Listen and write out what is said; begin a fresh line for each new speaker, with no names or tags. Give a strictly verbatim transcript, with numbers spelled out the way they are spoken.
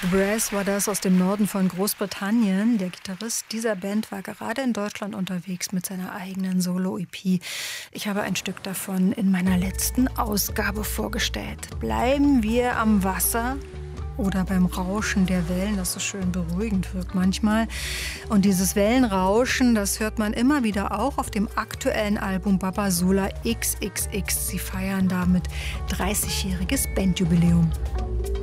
Brass war das aus dem Norden von Großbritannien. Der Gitarrist dieser Band war gerade in Deutschland unterwegs mit seiner eigenen Solo-E P. Ich habe ein Stück davon in meiner letzten Ausgabe vorgestellt. Bleiben wir am Wasser oder beim Rauschen der Wellen, das so schön beruhigend wirkt manchmal. Und dieses Wellenrauschen, das hört man immer wieder auch auf dem aktuellen Album Babasula X X X. Sie feiern damit dreißigjähriges Bandjubiläum.